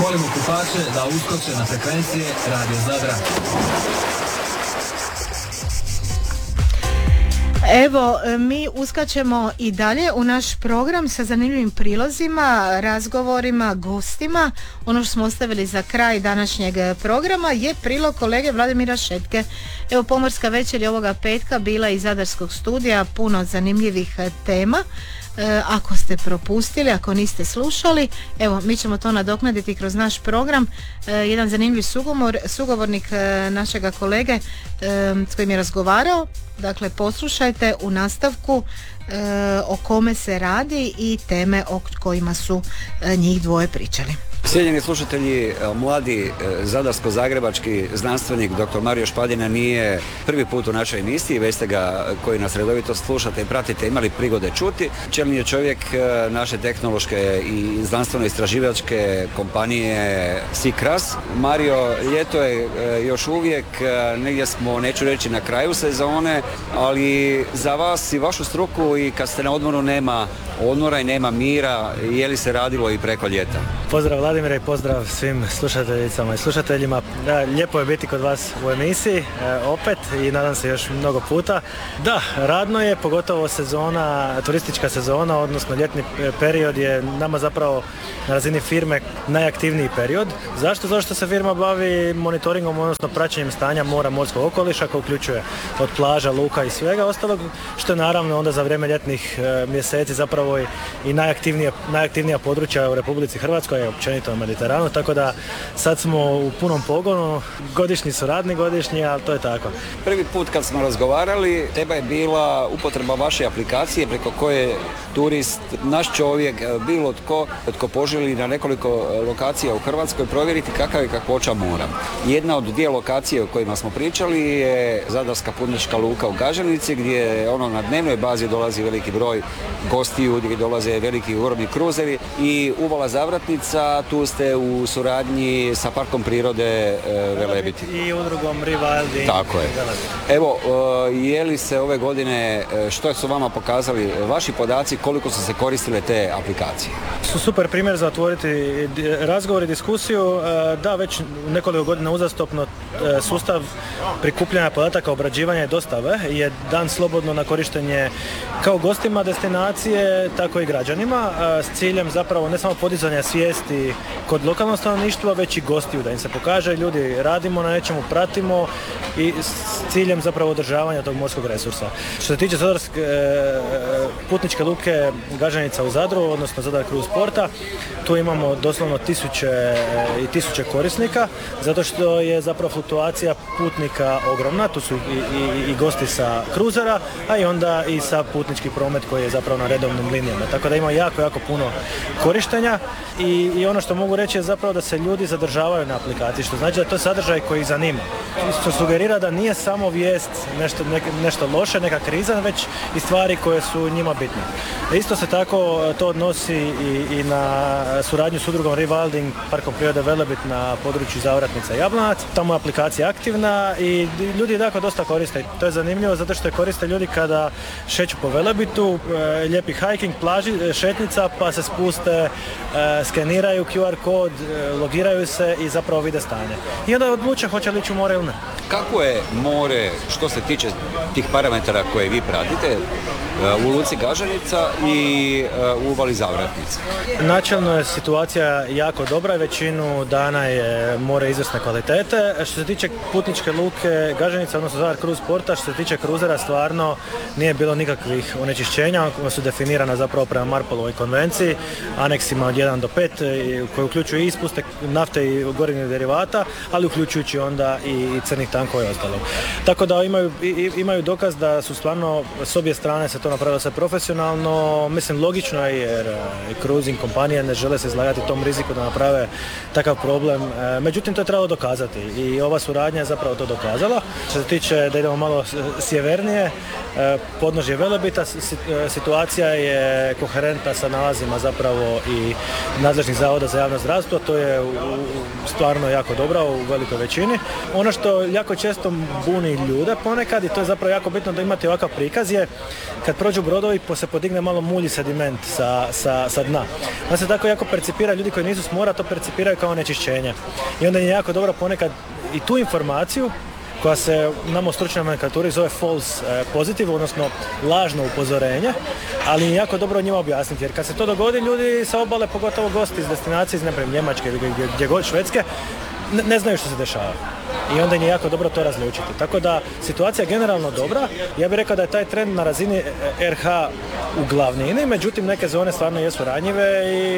Molimo kupače da uskoče na frekvencije Radio Zadra. Evo, mi uskačemo i dalje u naš program sa zanimljivim prilozima, razgovorima, gostima. Ono što smo ostavili za kraj današnjeg programa je prilog kolege Vladimira Šetke. Evo, Pomorska večer je ovoga petka bila iz Zadarskog studija, puno zanimljivih tema. Ako ste propustili, ako niste slušali, evo, mi ćemo to nadoknaditi kroz naš program. Jedan zanimljiv sugovornik našega kolege s kojim je razgovarao. Dakle, poslušajte u nastavku o kome se radi i teme o kojima su njih dvoje pričali. Cijenjeni slušatelji, mladi zadarsko-zagrebački znanstvenik dr. Mario Špadina nije prvi put u našoj emisiji, već ste ga, koji nas redovito slušate i pratite, imali prigode čuti. Čelni je čovjek naše tehnološke i znanstveno-istraživačke kompanije SICRAS. Mario, ljeto je još uvijek, negdje smo, neću reći na kraju sezone, ali za vas i vašu struku i kad ste na odmoru nema odmora i nema mira, je li se radilo i preko ljeta? Pozdrav Vladimire i pozdrav svim slušateljicama i slušateljima. Da, lijepo je biti kod vas u emisiji opet i nadam se još mnogo puta. Da, radno je, pogotovo sezona, turistička sezona, odnosno ljetni period je nama zapravo na razini firme najaktivniji period. Zašto? Zato što se firma bavi monitoringom, odnosno praćenjem stanja mora, morskog okoliša, koji uključuje od plaža, luka i svega ostalog, što je naravno onda za vrijeme ljetnih mjeseci zapravo i najaktivnija područja u Republici Hrvatskoj, općenito u Mediteranu, tako da sad smo u punom pogonu, godišnji su radni godišnji, ali to je tako. Prvi put kad smo razgovarali, tema je bila upotreba vaše aplikacije preko koje turist, naš čovjek, bilo tko poželi na nekoliko lokacija u Hrvatskoj provjeriti kakav je kakvoća mora. Jedna od dvije lokacije o kojima smo pričali je Zadarska putnička luka u Gaženici, gdje na dnevnoj bazi dolazi veliki broj gostiju, gdje dolaze veliki ugorni kruzeri, i uvala Zavratnica, tu ste u suradnji sa Parkom prirode Velebit. I udrugom Rewilding. Tako je. Evo, je li se ove godine, što su vama pokazali vaši podaci, koliko su se koristile te aplikacije? Su super primjer za otvoriti razgovor i diskusiju. Da, već nekoliko godina uzastopno sustav prikupljanja podataka, obrađivanja i dostave je dan slobodno na korištenje kao gostima destinacije, tako i građanima, s ciljem zapravo ne samo podizanja svijesti kod lokalnog stanovništva, već i gostiju, da im se pokaže, ljudi, radimo na nečemu, pratimo, i s ciljem zapravo održavanja tog morskog resursa. Što se tiče Zadarske putničke luke Gaženica u Zadru, odnosno Zadar Cruise Porta, tu imamo doslovno tisuće i tisuće korisnika, zato što je zapravo fluktuacija putnika ogromna, tu su i gosti sa kruzera, a i onda i sa putnički promet koji je zapravo na redovnim linijama. Tako da ima jako puno korištenja i ono što mogu reći je zapravo da se ljudi zadržavaju na aplikaciji, što znači da je to sadržaj koji ih zanima. Što sugerira da nije samo vijest nešto loše, neka kriza, već i stvari koje su njima bitne. Isto se tako to odnosi i na suradnju s udrugom Rewilding, Parkom prirode Velebit na području Zavratnica i Jablanac. Tamo je aplikacija aktivna i ljudi dakle dosta koriste. To je zanimljivo zato što je koriste ljudi kada šeću po Velebitu, lijepi hiking, plaži, šetnica, pa se spuste, skeniraju QR kod, logiraju se i zapravo vide stanje. I onda odluče hoće li ići u more ili ne. Kako je more što se tiče tih parametara koje vi pratite u luci Gaženica i u uvali Zavratnica? Načelno je situacija jako dobra, većinu dana je more izvrsne kvalitete. Što se tiče putničke luke Gaženica, odnosno Zadar Cruise Porta, što se tiče kruzera, stvarno nije bilo nikakvih onečišćenja, koja su definirana zapravo prema Marpolovoj konvenciji, aneksima od 1 do 5, koji uključuju i ispuste nafte i gorivnih derivata, ali uključujući onda i crnih tankova i ostalo. Tako da imaju dokaz da su stvarno s obje strane se to napravilo sve profesionalno. Mislim, logično je jer cruising kompanije ne žele se izlagati tom riziku da naprave takav problem. Međutim, to je trebalo dokazati i ova suradnja je zapravo to dokazala. Što se tiče da idemo malo sjevernije, podnožje Velebita, situacija je koherentna sa nalazima zapravo i nadležnih zavoda za javno zdravstvo. To je stvarno jako dobro u velikoj većini. Ono što jako često buni ljude ponekad, i to je zapravo jako bitno da imate ovakav prikaz, je kad prođu brodovi, se podigne malo mulji sediment sa dna. Onda se tako jako percipira, ljudi koji nisu s mora to percipiraju kao onečišćenje. I onda je jako dobro ponekad i tu informaciju koja se nama u stručnoj nomenklaturi zove false positive, odnosno lažno upozorenje, ali je jako dobro njima objasniti, jer kad se to dogodi, ljudi sa obale, pogotovo gosti iz destinacije, iz Njemačke ili gdje god, Švedske, ne znaju što se dešava. I onda je jako dobro to razlučiti. Tako da situacija je generalno dobra. Ja bih rekao da je taj trend na razini RH u glavnini, međutim neke zone stvarno jesu ranjive i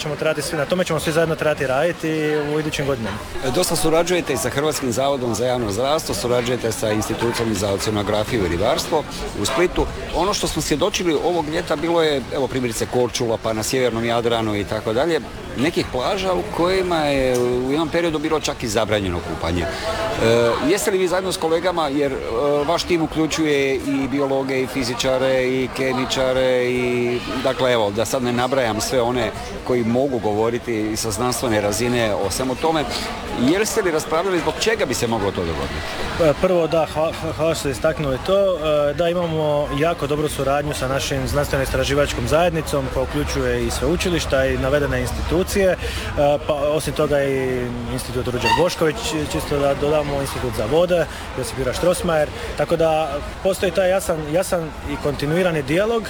na tome ćemo svi zajedno trebati raditi u idućim godinama. Dosta surađujete i sa Hrvatskim zavodom za javno zdravstvo, surađujete sa Institutom za oceanografiju i ribarstvo u Splitu. Ono što smo svjedočili ovog ljeta bilo je, evo primjerice Korčula, pa na sjevernom Jadranu i tako dalje, nekih plaža u kojima je u jednom periodu bilo čak i zabranjeno kupanje. Jeste li vi zajedno s kolegama, jer vaš tim uključuje i biologe, i fizičare, i kemičare, i dakle evo, da sad ne nabrajam sve one koji mogu govoriti sa znanstvene razine o svemu tome, jeste li raspravljali zbog čega bi se moglo to dogoditi? Prvo da, hvala što ste istaknuli to, da imamo jako dobru suradnju sa našim znanstveno-istraživačkom zajednicom koja uključuje i sveučilišta i navedene institucije, pa osim toga i Institut Ruđer Bošković, čisto da dodamo Institut za vode, Josip Juraj Strossmayer, tako da postoji taj jasan i kontinuirani dijalog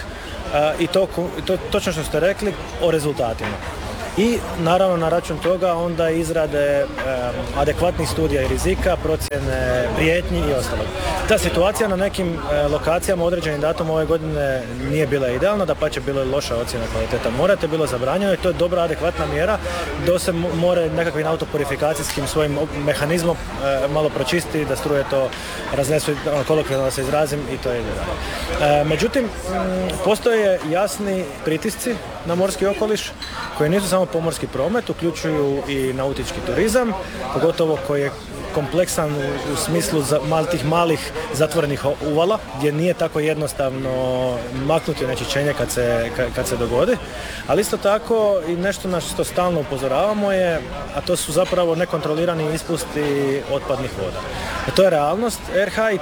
i to točno što ste rekli o rezultatima. I naravno na račun toga onda izrade adekvatnih studija i rizika, procjene prijetnji i ostalo. Ta situacija na nekim lokacijama određenim datum ove godine nije bila idealna, dapače bilo je loša ocjena kvaliteta mora, to je bilo zabranjeno i to je dobra adekvatna mjera da se more nekakvim autopurifikacijskim svojim mehanizmom malo pročisti, da struje to raznesu, kolokvijalno da se izrazim i to je idealno. Međutim, postoje jasni pritisci na morski okoliš koji nisu samo pomorski promet, uključuju i nautički turizam, pogotovo koji je kompleksan u smislu tih malih zatvorenih uvala, gdje nije tako jednostavno maknuti onečišćenje kad se dogodi. Ali isto tako i nešto na što stalno upozoravamo je, a to su zapravo nekontrolirani ispusti otpadnih voda. To je realnost RH i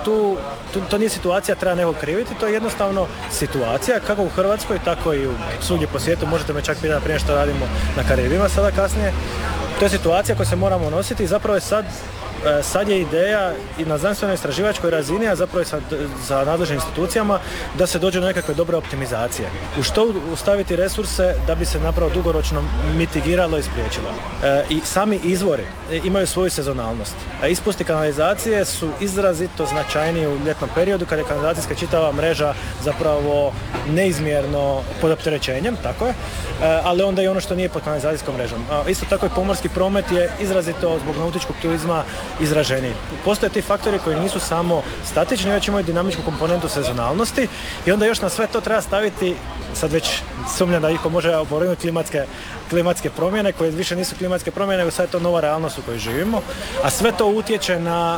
to nije situacija, treba nekog kriviti, to je jednostavno situacija kako u Hrvatskoj, tako i svugdje po svijetu. Možete me čak pitati prije što radimo na Karibima sada kasnije. To je situacija koju se moramo nositi i zapravo je sad je ideja i na znanstveno-istraživačkoj razini, a zapravo sa nadležnim institucijama, da se dođe do nekakve dobre optimizacije. U što staviti resurse da bi se napravo dugoročno mitigiralo i spriječilo. I sami izvori imaju svoju sezonalnost. Ispusti kanalizacije su izrazito značajniji u ljetnom periodu kada je kanalizacijska čitava mreža zapravo neizmjerno pod opterećenjem, tako je, ali onda i ono što nije pod kanalizacijskom mrežom. Isto tako i pomorski promet je izrazito zbog nautičkog turizma izraženiji. Postoje ti faktori koji nisu samo statični, već imaju dinamičku komponentu sezonalnosti i onda još na sve to treba staviti, sad već sumnjam da iko može oporenuti klimatske promjene koje više nisu klimatske promjene, nego sad je to nova realnost u kojoj živimo, a sve to utječe na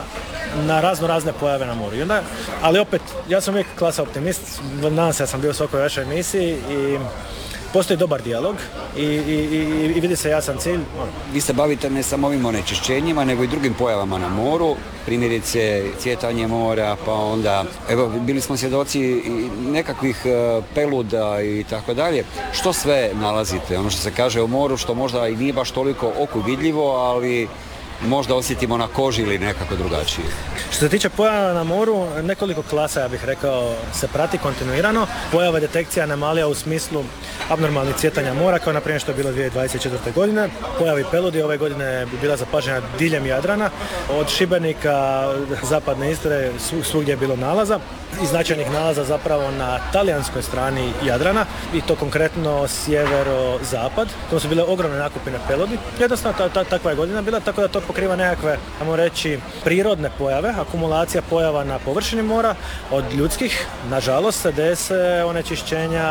razne pojave na moru. Ali opet, ja sam uvijek klasa optimist, nadam se da sam bio u svakoj vašoj emisiji i postoji dobar dijalog i vidi se jasan cilj. Vi se bavite ne samo ovim onečišćenjima, nego i drugim pojavama na moru, primjerice cvjetanje mora, pa onda, evo, bili smo svjedoci nekakvih peluda i tako dalje. Što sve nalazite? Ono što se kaže o moru, što možda i nije baš toliko oku vidljivo, ali možda osjetimo na koži ili nekako drugačije. Što se tiče pojava na moru, nekoliko klasa, ja bih rekao, se prati kontinuirano. Pojava detekcija anomalija u smislu abnormalnih cvjetanja mora, kao na primjer što je bilo 2024. godine. Pojavi peludi ove godine bi bila zapažena diljem Jadrana. Od Šibenika, zapadne Istre, svugdje je bilo nalaza. I značajnih nalaza zapravo na talijanskoj strani Jadrana, i to konkretno sjevero-zapad. To su bile ogromne nakupine peludi. Jednostavno takva je godina bila, tako da to pokriva nekakve, ajmo reći, prirodne pojave, akumulacija pojava na površini mora od ljudskih. Nažalost se dese onečišćenja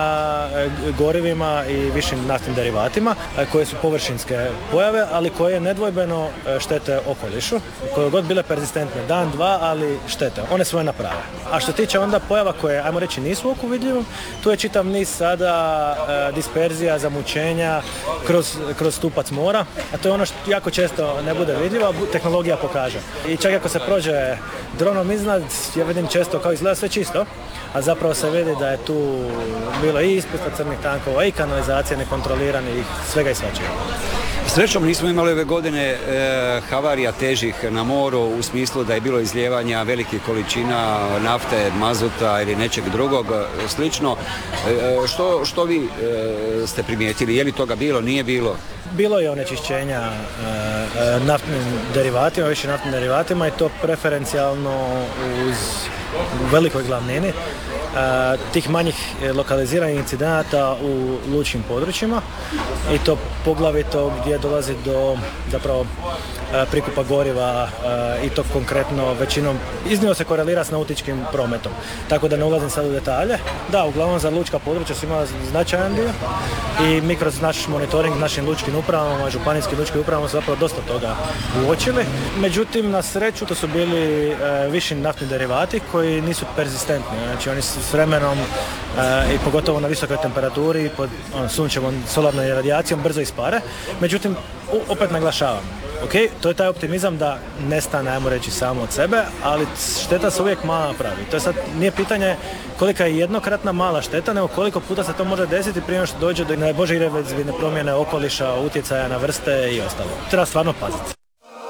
gorivima i višim naftnim derivatima, koje su površinske pojave, ali koje nedvojbeno štete okolišu, koje god bile perzistentne, dan, dva, ali štete. One svoje naprave. A što tiče onda pojava koje, ajmo reći, nisu oku vidljivom, tu je čitav niz sada disperzija, zamućenja kroz stupac mora, a to je ono što jako često ne bude vidljiva, tehnologija pokaže. I čak ako se prođe dronom iznad, ja vidim često kao izgleda sve čisto, a zapravo se vidi da je tu bilo i ispusta crnih tankova i kanalizacije nekontroliranih, svega i svačega. Srećom nismo imali ove godine havarija težih na moru u smislu da je bilo izlijevanja velikih količina nafte, mazuta ili nečeg drugog slično. Što vi ste primijetili? Je li toga bilo, nije bilo? Bilo je onečišćenja naftnim derivatima, više naftnim derivatima i to preferencijalno u velikoj glavnini tih manjih lokaliziranih incidenata u lučkim područjima i to poglavito gdje dolazi do zapravo prikupa goriva i to konkretno većinom iznimno se korelira s nautičkim prometom. Tako da ne ulazim sad u detalje. Da, uglavnom za lučka područja su imala značajan dio i mi kroz naš monitoring našim lučkim upravama, županijskim lučkim upravama su zapravo dosta toga uočili. Međutim, na sreću to su bili viši naftni derivati koji nisu perzistentni. Znači oni su s vremenom i pogotovo na visokoj temperaturi pod sunčevom solarnom radijacijom brzo ispare. Međutim, opet naglašavam, ok, to je taj optimizam da nestane, ajmo reći, samo od sebe, ali šteta se uvijek mala pravi. To je sad nije pitanje kolika je jednokratna mala šteta, nego koliko puta se to može desiti prije nego što dođe do, ne bože, irreverzibilne promjene okoliša, utjecaja na vrste i ostalo. Treba stvarno paziti.